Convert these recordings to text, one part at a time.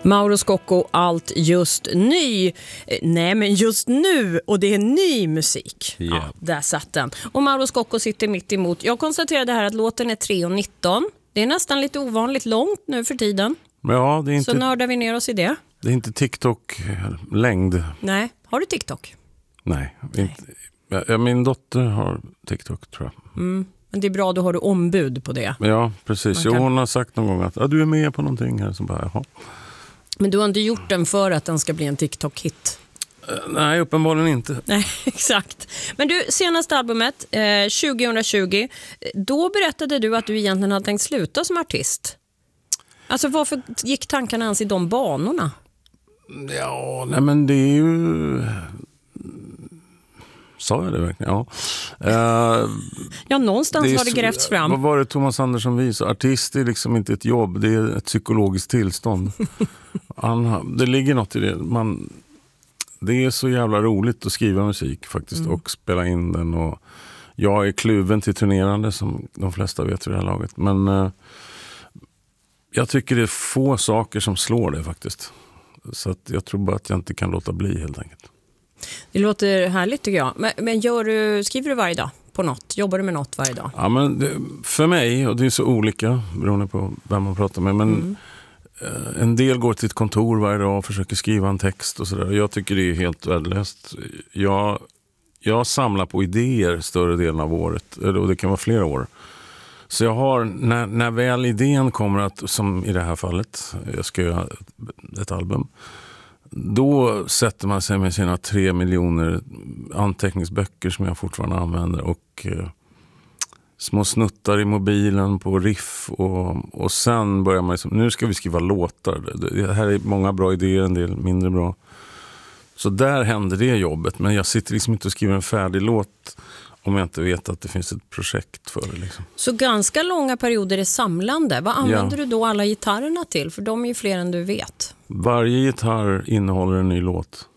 Mauro Scocco, allt just ny. Nej, men just nu, och det är ny musik. Yeah. Ja, där satt den. Och Mauro Scocco sitter mitt emot. Jag konstaterade här att låten är 3:19. Det är nästan lite ovanligt långt nu för tiden. Ja, det är inte, så nördar vi ner oss i det. Det är inte TikTok-längd. Nej, har du TikTok? Nej, inte. Min dotter har TikTok, tror jag. Men det är bra, då har du ombud på det. Ja, precis. Kan... Hon har sagt någon gång att du är med på någonting här. Så bara, jaha. Men du har inte gjort den för att den ska bli en TikTok-hit? Nej, uppenbarligen inte. Nej, exakt. Men du, senaste albumet, 2020, då berättade du att du egentligen hade tänkt sluta som artist. Alltså varför gick tankarna ens i de banorna? Ja, nej men det är ju... Sa jag det verkligen? Ja. Ja, någonstans har det grävts fram. Vad var det Thomas Andersson visade? Artist är liksom inte ett jobb, det är ett psykologiskt tillstånd. Det ligger något i det. Det är så jävla roligt att skriva musik faktiskt och spela in den. Och jag är kluven till turnerande som de flesta vet vid det här laget. Men jag tycker det är få saker som slår det faktiskt. Så att jag tror bara att jag inte kan låta bli helt enkelt. Det låter härligt tycker jag. Men skriver du varje dag på något? Jobbar du med något varje dag? Ja, men för mig, och det är så olika beroende på vem man pratar med, men en del går till ett kontor varje dag och försöker skriva en text och sådär. Jag tycker det är helt värdelöst. Jag samlar på idéer större delen av året, och det kan vara flera år. Så jag har, när väl idén kommer att, som i det här fallet, jag ska göra ett album, då sätter man sig med sina 3 miljoner anteckningsböcker som jag fortfarande använder och små snuttar i mobilen på riff och sen börjar man liksom, nu ska vi skriva låtar. Det här är många bra idéer, en del mindre bra. Så där händer det jobbet, men jag sitter liksom inte och skriver en färdig låt om jag inte vet att det finns ett projekt för det. Liksom. Så ganska långa perioder är samlande. Vad använder du då alla gitarrerna till? För de är ju fler än du vet. Varje gitarr innehåller en ny låt.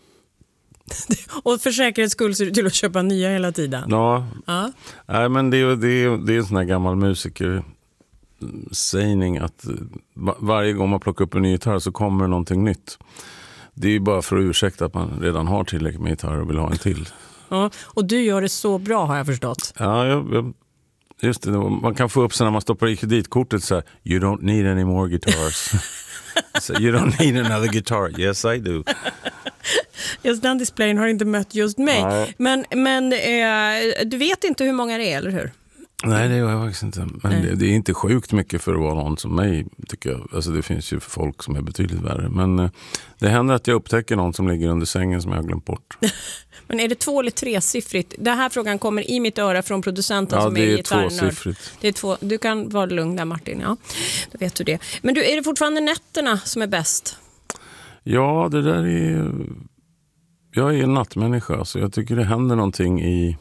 Och för säkerhets skull ser du till att köpa nya hela tiden. Ja. Nej, men det är en sån här gammal musikersägning att varje gång man plockar upp en ny gitarr så kommer det någonting nytt. Det är ju bara för att ursäkta att man redan har tillräckligt med gitarr och vill ha en till. Ja, och du gör det så bra har jag förstått. Ja, just det. Man kan få upp sig när man stoppar i kreditkortet så här, you don't need any more guitars. So, you don't need another guitar. Yes, I do. Just den displayen har inte mött just mig. Nej. Men du vet inte hur många det är, eller hur? Nej, det gör jag faktiskt inte. Men det är inte sjukt mycket för att vara någon som mig, tycker jag. Alltså det finns ju folk som är betydligt värre. Men det händer att jag upptäcker någon som ligger under sängen som jag har glömt bort. Men är det 2 eller 3-siffrigt? Den här frågan kommer i mitt öra från producenten som är gitarrnörd. Ja, det är 2-siffrigt. Det är 2. Du kan vara lugn där, Martin. Ja, då vet du det. Men är det fortfarande nätterna som är bäst? Ja, det där är... Jag är en nattmänniska, så jag tycker det händer någonting i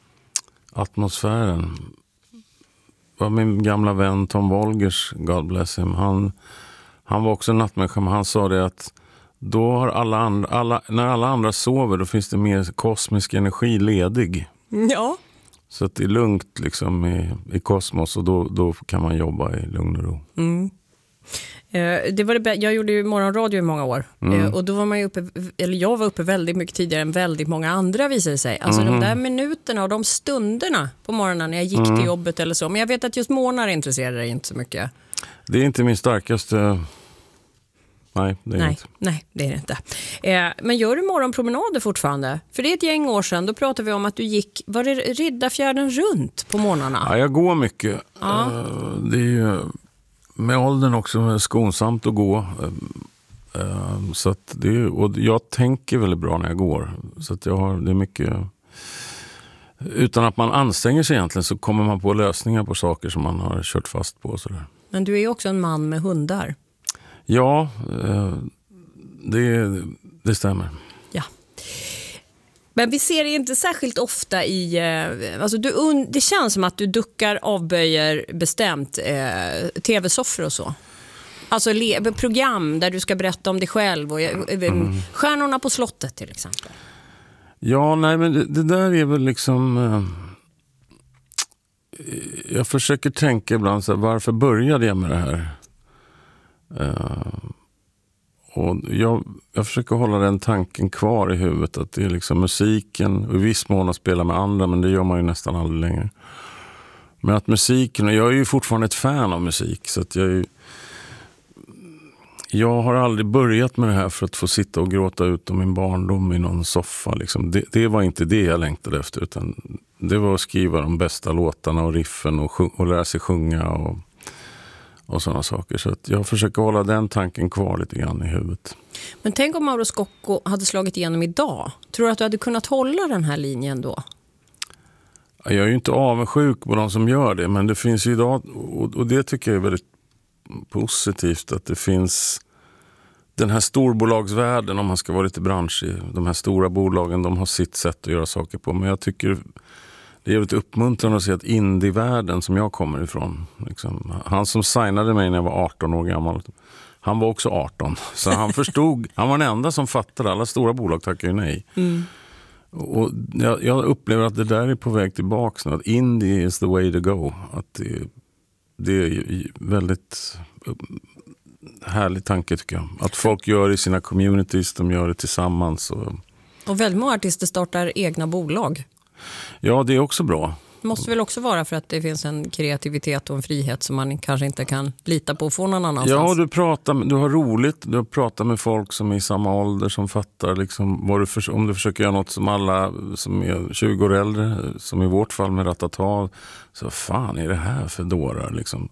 atmosfären. Var min gamla vän Tom Wolgers, God bless him, han var också en nattmänniska, men han sa det att då har när alla andra sover, då finns det mer kosmisk energi ledig. Ja. Så att det är lugnt liksom i kosmos, och då kan man jobba i lugn och ro. Det var jag gjorde ju morgonradio i många år. Och då var man ju jag var uppe väldigt mycket tidigare än väldigt många andra, visade sig. Alltså de där minuterna och de stunderna på morgonen när jag gick till jobbet eller så. Men jag vet att just morgnar intresserar dig inte så mycket. Det är inte min starkaste... Nej, det är inte. Nej, det är det inte. Men gör du morgonpromenader fortfarande? För det är ett gäng år sedan, då pratade vi om att du gick, var det Riddarfjärden runt på morgnarna? Ja, jag går mycket. Ja. Det är ju med åldern också skonsamt att gå. Så att och jag tänker väldigt bra när jag går. Så att det är mycket... Utan att man anstränger sig egentligen så kommer man på lösningar på saker som man har kört fast på. Så där. Men du är ju också en man med hundar. Ja, det stämmer. Ja. Men vi ser det inte särskilt ofta i... Alltså det känns som att du duckar, avböjer bestämt tv-soffor och så. Alltså program där du ska berätta om dig själv. Och, Stjärnorna på slottet till exempel. Ja, nej, men det där är väl liksom... jag försöker tänka ibland så här, varför började jag med det här? Och jag försöker hålla den tanken kvar i huvudet, att det är liksom musiken, och i viss mån att spela med andra, men det gör man ju nästan aldrig längre. Men att musiken, och jag är ju fortfarande ett fan av musik, så att jag har aldrig börjat med det här för att få sitta och gråta ut om min barndom i någon soffa. Liksom. Det var inte det jag längtade efter, utan det var att skriva de bästa låtarna och riffen och lära sig sjunga och sådana saker. Så att jag försöker hålla den tanken kvar lite grann i huvudet. Men tänk om Mauro Scocco hade slagit igenom idag. Tror du att du hade kunnat hålla den här linjen då? Jag är ju inte avundsjuk på de som gör det, men det finns ju idag, och det tycker jag är väldigt positivt, att det finns den här storbolagsvärlden, om man ska vara lite branschig. De här stora bolagen, de har sitt sätt att göra saker på, men jag tycker det är väldigt uppmuntrande att se att indievärlden som jag kommer ifrån, liksom, han som signade mig när jag var 18 år gammal, han var också 18, så han förstod, han var den enda som fattade, alla stora bolag tackar ju nej. Och jag upplever att det där är på väg tillbaka nu, att indie is the way to go, att det är väldigt härlig tanke tycker jag, att folk gör det i sina communities, de gör det tillsammans. Och väldigt många artister startar egna bolag. Ja, det är också bra. Det måste väl också vara för att det finns en kreativitet och en frihet som man kanske inte kan lita på att få någon annanstans. Ja, du har roligt, du pratar med folk som är i samma ålder, som fattar liksom, om du försöker göra något som alla som är 20 år äldre, som i vårt fall med Ratata, så fan är det här för dårar liksom.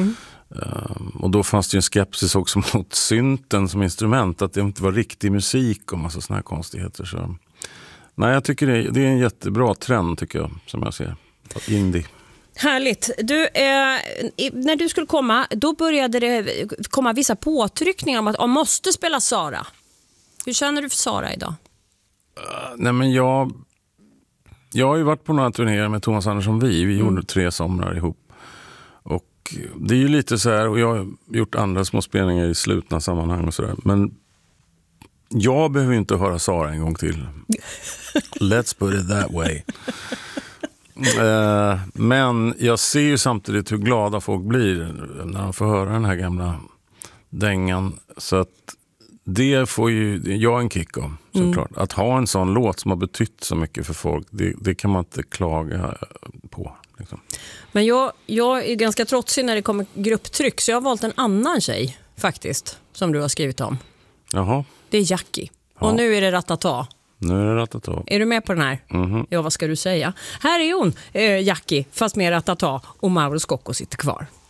Och då fanns det ju en skepsis också mot synten som instrument, att det inte var riktig musik och massa såna här konstigheter. Så nej, jag tycker det är en jättebra trend tycker jag, som jag ser. Indie. Härligt. Du, när du skulle komma, då började det komma vissa påtryckningar om att man måste spela Sara. Hur känner du för Sara idag? Nej, men jag har ju varit på några turnéer med Thomas Andersson Vi gjorde 3 somrar ihop. Och det är ju lite så här, och jag har gjort andra små spelningar i slutna sammanhang och sådär, men jag behöver inte höra Sara en gång till. Let's put it that way. Men jag ser ju samtidigt hur glada folk blir när de får höra den här gamla dängan. Så att det får ju jag en kick av, såklart. Att ha en sån låt som har betytt så mycket för folk, det kan man inte klaga på. Liksom. Men jag är ganska trotsig när det kommer grupptryck, så jag har valt en annan tjej faktiskt, som du har skrivit om. Jaha. Det är Jackie. Ja. Och nu är det Ratata. Nu är det Ratata. Är du med på den här? Ja, vad ska du säga? Här är hon, Jackie, fast med Ratata, och Mauro Scocco sitter kvar.